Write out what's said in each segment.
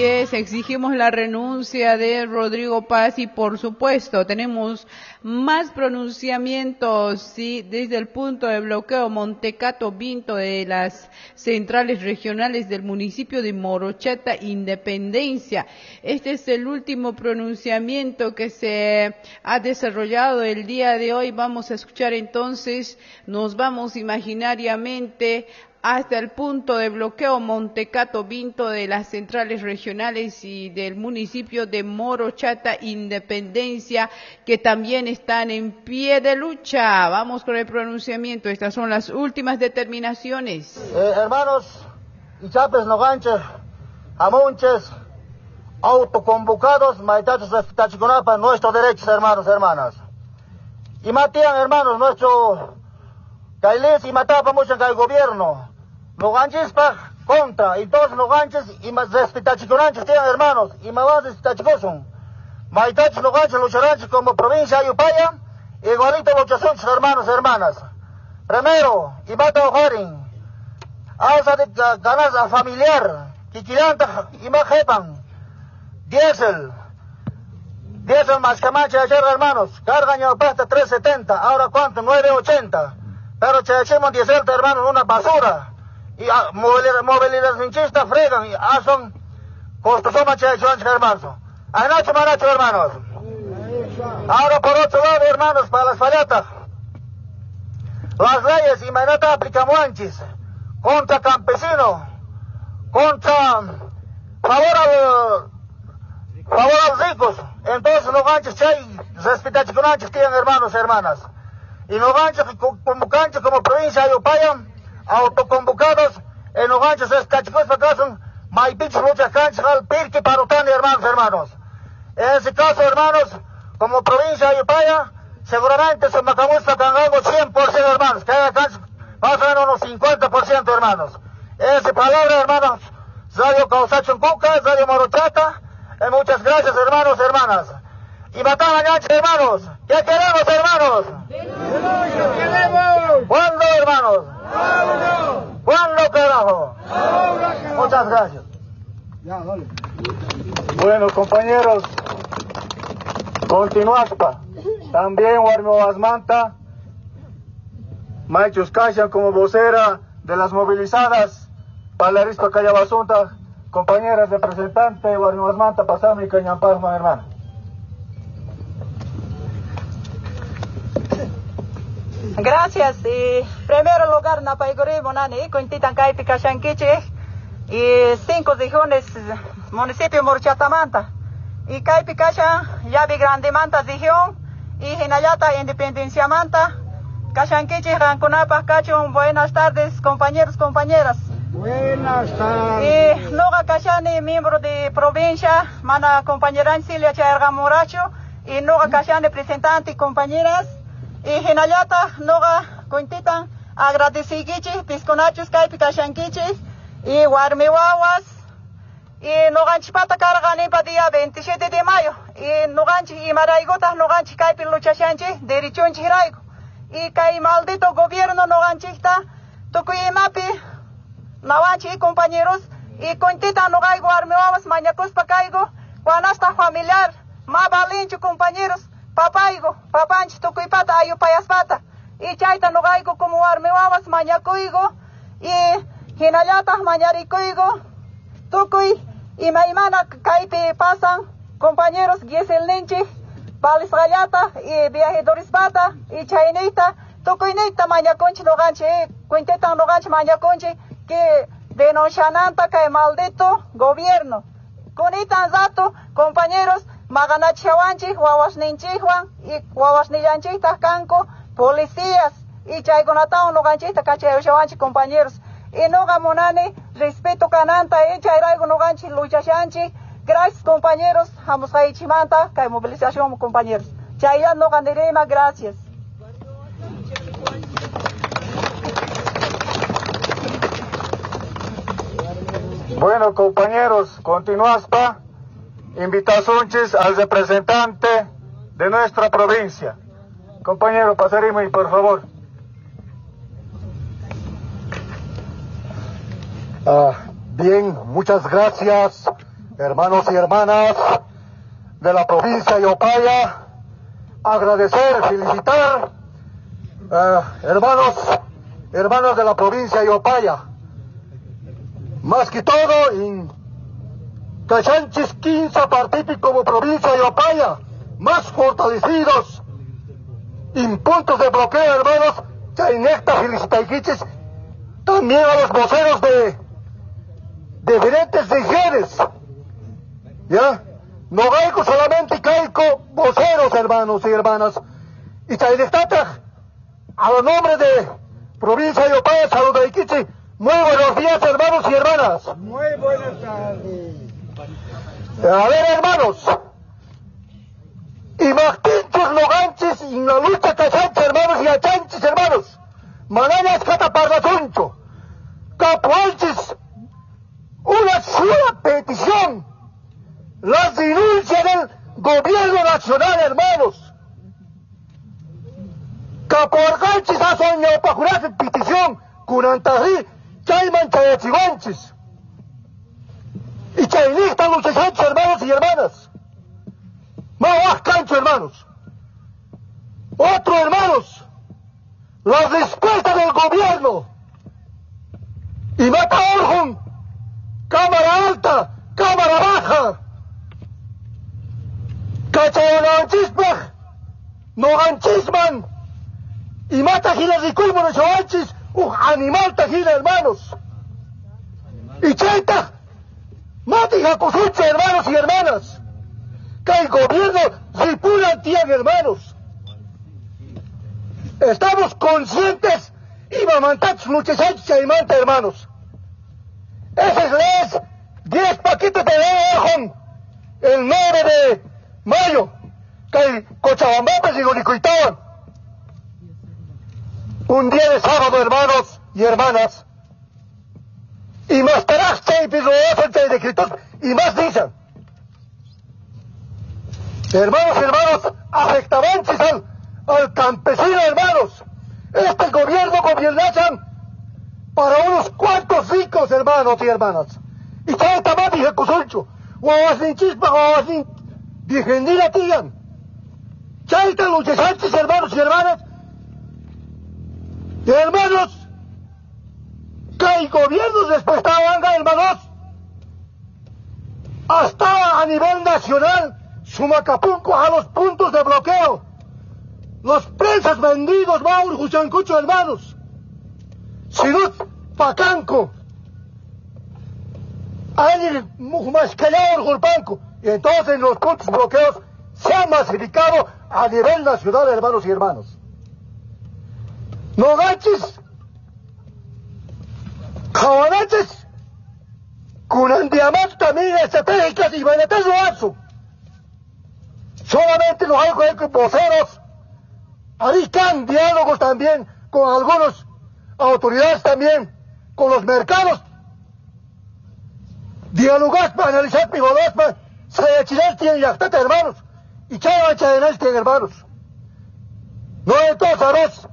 Así es, exigimos la renuncia de Rodrigo Paz y por supuesto tenemos más pronunciamientos, sí, desde el punto de bloqueo Montecato Vinto de las centrales regionales del municipio de Morochata, Independencia. Este es el último pronunciamiento que se ha desarrollado el día de hoy. Vamos a escuchar entonces, nos vamos imaginariamente hasta el punto de bloqueo Montecato Vinto de las centrales regionales y del municipio de Morochata, Independencia, que también están en pie de lucha. Vamos con el pronunciamiento. Estas son las últimas determinaciones. Hermanos, Ichapes, Noganches, Amunches, autoconvocados, Maitachos de Tachiconapa, nuestros derechos, hermanos, hermanas. Y Matían, hermanos, nuestro Cailes y Matapa mucho en el gobierno. Noganches pa contra, y todos Noganches y más Tachiconanches tienen hermanos, y más de Tachicoson. Maitachos Noganches lucharán como provincia de Ayupaya, igualito luchazonches, hermanos, hermanas. Primero, y Mata Ojarin, alza de ganas familiar, Kikilanta y más jepan, diésel más Camacha ayer, hermanos, cargan ya hasta 3.70, ahora cuánto, 9.80, pero chachemos diésel, hermanos, una basura, y movilidad hinchista fregan, y son costos más chachos, hermanos, anacho manacho, hermanos. Ahora por otro lado, hermanos, para las falletas, las leyes y manata aplicamos antes, contra campesino, contra favor a los ricos. Entonces no ganches chay, respetache con anches tienen hermanos, hermanas. Y no ganches como provincia de Upaya, autoconvocados, en no ganches respetachicos para caso, maipichos muchas canchas al pirque parután, hermanos, hermanos. En ese caso, hermanos, como provincia de Upaya, seguramente se macamos sacan algo 100%, hermanos, cada cancha más o menos unos 50%, hermanos. Esa palabra, hermanos, Radio Causacho Cuca, Radio Morochata, muchas gracias, hermanos, hermanas. Y matan a Ñanche, hermanos. ¿Qué queremos, hermanos? ¡Queremos! ¿Cuándo, hermanos? ¡Vámonos! ¿Cuándo, carajo? ¡Ahora, Muchas gracias. Ya, dale. Bueno, compañeros, continuaspa. También Warmo Asmanta, Maichus Cashan como vocera de las movilizadas, Palarispa Callabasunta, compañeras representantes, Warmo Asmanta, Pasami y Cañampasma, hermano. Gracias. Y primero lugar, Napaiguri, Monani, Quintitan Caipi, Cashanquichi, y 5 regiones, municipio Morochatamanta. Y Caipi, Cashan, Yabi Grande Manta, región, y Hinayata, Independencia Manta, Cashanquichi, Rancunapa, Cachon, buenas tardes, compañeros, compañeras. Buenas tardes. Y Noga Cachani, miembro de provincia, Mana compañera Silvia Chaerga Moracho, y Noga Cachani, representante y compañeras. Y Hinayata, Noga Quintitan, agradecigichi, Pisconachos, Caipi, Cashanquichi, y Warmiwawas, y Noganchipata Cargani para día 27 de mayo, y Noganchi y Maraigota, Noganchi Caipi Luchachanchi, Derichonchi Hiraigo, y Kai maldito gobierno Noganchista, Tukuyimapi, Nawanchi, compañeros, y Quintitan Nogaigo Warmiwawas, Mañacuspa Caigo, Guanasta familiar, Mabalincho, compañeros, Papaigo, Papanchi, Tukuipata, Ayupayaspata, y Chaita Nogaigo como Armewawas, Mañacuigo, y Hinayata, Mañaricuigo, Tukui, y Maimana, Caipi pasan, compañeros, Giesel Ninchi, Palis Gallata, y Viajedoris-Pata, y Chainita, Tukuinita, Mañaconchi, Noganchi, Quinteta Noganchi, Mañaconchi, que denunciananta que maldito gobierno. Kunitan Zato, compañeros, Maganachawanchi, Wawasninchihuan, y Wawasnillanchita Canco, policías, y Chaigonatao Noganchita, Cachayawanchi, compañeros, y Noga Monani, respeto Cananta, y Chairaigo Noganchi, Luchachanchi, gracias compañeros, Hamos Haichimanta, que movilización compañeros. Chayán Nogandirema, gracias. Bueno, compañeros, continuaspa, invitaciones al representante de nuestra provincia. Compañero, pasaremos, por favor. Bien, muchas gracias, hermanos y hermanas de la provincia de Yopaya, agradecer, felicitar, hermanos de la provincia de Yopaya, más que todo en Cachanchis 15 partidos como provincia de Yopaya, más fortalecidos en puntos de bloqueo, hermanos, Chainecta, felicitaiquiches, también a los voceros de diferentes regiones, ¿ya? No caigo solamente caigo voceros, hermanos y hermanas, y Chainecta, a los nombres de provincia de Yopaya, saludaiquiche, muy buenos días, hermanos y hermanas. Muy buenas tardes. A ver, hermanos, y Martinchos Loganchis en la lucha Cachanchis, hermanos, y Achanchis, hermanos, Mananas Cataparrazuncho, Capuanchis, una sola petición, la denuncia del gobierno nacional, hermanos. Capuarganchis ha soñado para jurar petición, Cunantají, Chayman Chayachivanchis. Y Chaynista Lucha Sánchez, hermanos y hermanas. Más cancho, hermanos. Otro, hermanos. La respuesta del gobierno. Y mata Orjun. Cámara alta, cámara baja. Cachayananchismaj. Noganchisman. Y mata Gila Riculmo de Choanchis. Animal tajina, hermanos. Y Chaita. Mati Jacosucha, hermanos y hermanas. Que el gobierno Ripulan tiene, hermanos. Estamos conscientes y mamantats muchachos chaimanta, hermanos. Esas leyes, 10 paquetes de lejón, el 9 de mayo, que Cochabamba y Goricoitaban. Un día de sábado, hermanos y hermanas. Y más taraste y pisoas de escritos y más dicen. Hermanos, afectaban al campesino, hermanos. Este gobierno gobernachan para unos cuantos ricos, hermanos y hermanas. Y chaita más dije cusulcho, guaguasin chispa, guaguasin, digendila tigan. Chaita luchesantes, hermanos y hermanas. Y hermanos, que el gobierno después estaban, hermanos, hasta a nivel nacional, Sumacapulco a los puntos de bloqueo. Los presas vendidos, Mauro, Juchancucho, hermanos. Sinut, Pacanco. Hay más callado Gulpanco. Y entonces los puntos de bloqueos se han masificado a nivel nacional, hermanos y hermanas. Noganchis, Cabanachis, Cunandiamat también estratégicas y Benetes Loazo. Solamente los hay voceros. Ahí están diálogos también con algunas autoridades también, con los mercados. Dialogar para analizar pivodas para saber tienen yactata, hermanos. Y chaval chaval tienen, hermanos. No entonces a veces.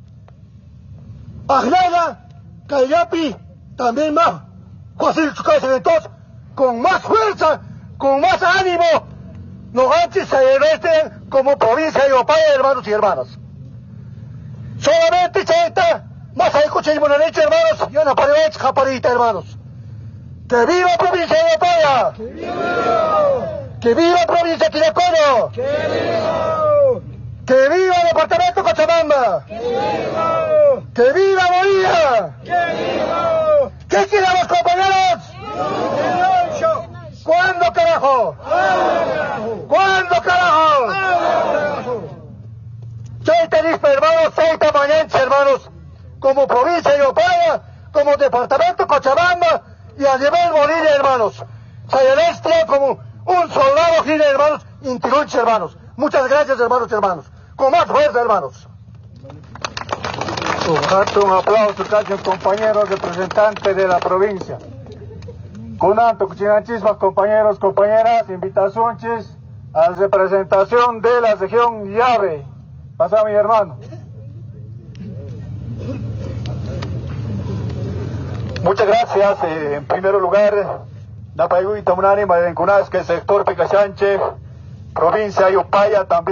Ajnala, Cayapi, también más. Cuasil Chucaysen, entonces, con más fuerza, con más ánimo, nos antes se revisten como provincia de Yopaya, hermanos y hermanas. Solamente se está, más hay coche y monarecha, hermanos, y una pared japarita, hermanos. ¡Que viva provincia de Yopaya! ¡Que viva! ¡Que viva provincia de Quillacono! ¡Que viva! ¡Que viva el departamento de Cochabamba! ¡Que viva! ¡Que viva Bolivia! ¡Que viva! ¿Qué quieren los compañeros? ¿Cuándo, carajo? ¿Cuándo, carajo? Chaita Lispa, hermanos, Chaita Mañanche, hermanos, como provincia de Yopaya, como departamento de Cochabamba y a nivel Bolivia, hermanos. Sayalestia como un soldado gine, hermanos, Intirunche, hermanos. Muchas gracias, hermanos y hermanos. Con más fuerza, hermanos. Un aplauso, casi compañeros representantes de la provincia. Con alto, cuchinanchismas, compañeros, compañeras, invitaciones a la representación de la región Llave. Pasa, mi hermano. Muchas gracias. En primer lugar, Napayuita Munani, Madencunas, que sector Picachanche, provincia de Upaya también.